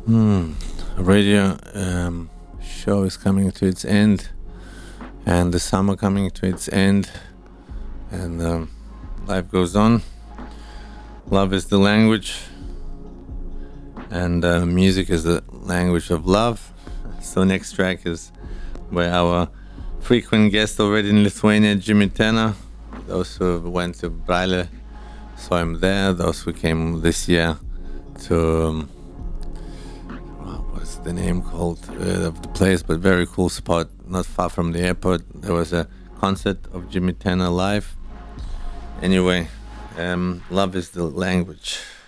Hmm. Radio show is coming to its end, and the summer coming to its end, and life goes on. Love is the language, and music is the language of love. So next track is by our frequent guest already in Lithuania, Jimmy Tanner. Those who went to Braille saw him there. Those who came this year to what's the name called of the place, but very cool spot, not far from the airport. There was a concert of Jimmy Tanner live. Anyway, love is the language.